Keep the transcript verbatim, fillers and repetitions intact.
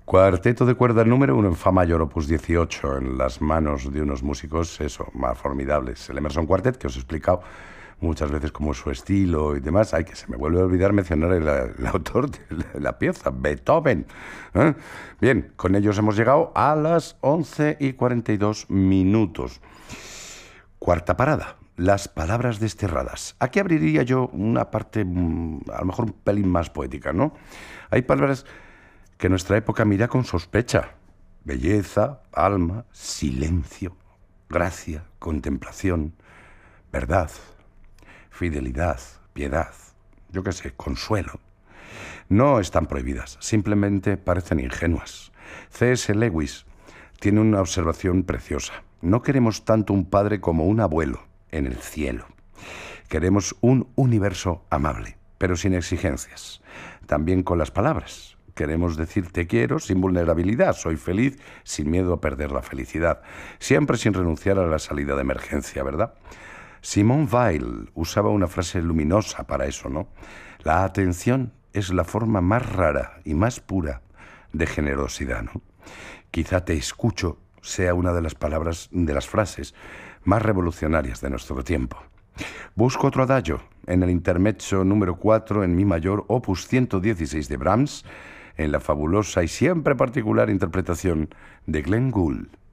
Cuarteto de cuerda número uno en Fa mayor, opus dieciocho, en las manos de unos músicos, eso, más formidables. El Emerson Quartet, que os he explicado muchas veces cómo es su estilo y demás. Ay, que se me vuelve a olvidar mencionar el, el autor de la, la pieza, Beethoven. ¿Eh? Bien, con ellos hemos llegado a las once y cuarenta y dos minutos. Cuarta parada, las palabras desterradas. Aquí abriría yo una parte, a lo mejor un pelín más poética, ¿no? Hay palabras que nuestra época mira con sospecha. Belleza, alma, silencio, gracia, contemplación, verdad, fidelidad, piedad, yo qué sé, consuelo. No están prohibidas, simplemente parecen ingenuas. C S Lewis tiene una observación preciosa. No queremos tanto un padre como un abuelo en el cielo. Queremos un universo amable, pero sin exigencias. También con las palabras. Queremos decir te quiero sin vulnerabilidad, soy feliz sin miedo a perder la felicidad, siempre sin renunciar a la salida de emergencia, ¿verdad? Simone Weil usaba una frase luminosa para eso, ¿no? La atención es la forma más rara y más pura de generosidad, ¿no? Quizá te escucho sea una de las palabras, de las frases más revolucionarias de nuestro tiempo. Busco otro adagio en el intermezzo número cuatro en mi mayor, opus ciento dieciséis de Brahms, en la fabulosa y siempre particular interpretación de Glenn Gould.